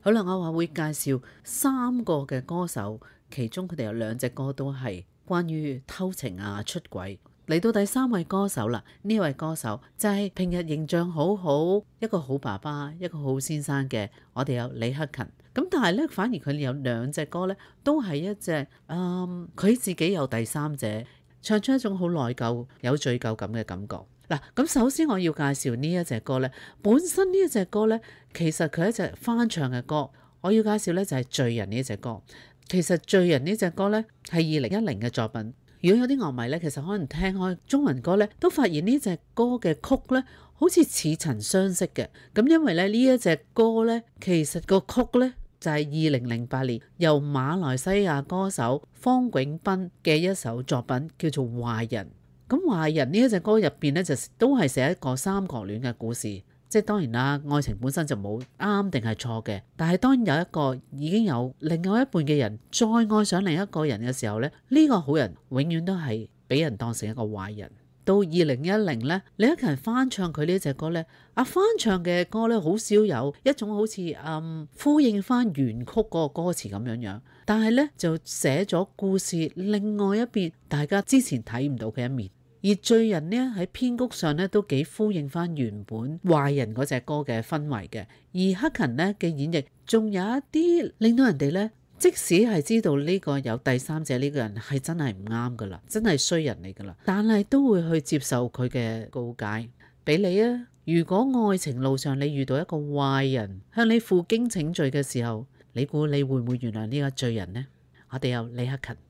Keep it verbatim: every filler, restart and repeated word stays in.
好啦，我話會介紹三個嘅歌手，其中佢哋有兩隻歌都係關於偷情啊、出軌。嚟到第三位歌手啦，呢位歌手就係平日形象好好，一個好爸爸，一個好先生嘅，我哋有李克勤。咁但係咧，反而佢有兩隻歌咧，都係一隻，嗯，佢自己有第三者，唱出一種好內疚、有罪疚感嘅感覺。嗱，咁首先我要介紹呢一隻歌咧，本身呢一隻歌咧，其實佢係一隻翻唱嘅歌。我要介紹咧就係《罪人》呢隻歌。其實《罪人》呢隻歌咧係二零一零嘅作品。如果有啲樂迷咧，其實可能聽開中文歌咧，都發現呢隻歌嘅曲咧，好似似曾相識嘅。咁因為咧呢一隻歌咧，其實個曲咧就係二零零八年由馬來西亞歌手方永斌嘅一首作品，叫做《壞人》。咁《壞人》呢一隻歌入邊咧，就都係寫一個三角戀嘅故事。即係當然啦，愛情本身就冇啱定係錯嘅，但係當有一個已經有另外一半嘅人再愛上另一個人嘅時候咧，呢個好人永遠都係俾人當成一個壞人。到二零一零咧，李克勤翻唱佢呢隻歌咧，啊翻唱嘅歌咧好少有一種好似嗯呼應翻原曲嗰個歌詞咁樣樣，但係咧就寫咗故事另外一邊，大家之前睇唔到嘅一面。而罪人呢，喺編曲上呢都幾呼應翻原本壞人嗰隻歌嘅氛圍嘅，而克勤呢嘅演繹仲有一啲令到人哋呢，即使係知道呢個有第三者呢個人係真係唔啱噶啦，真係衰人嚟噶啦，但係都會去接受佢嘅告解。俾你啊，如果愛情路上你遇到一個壞人向你負荊請罪嘅時候，你估你會唔會原諒呢個罪人呢？我哋有李克勤。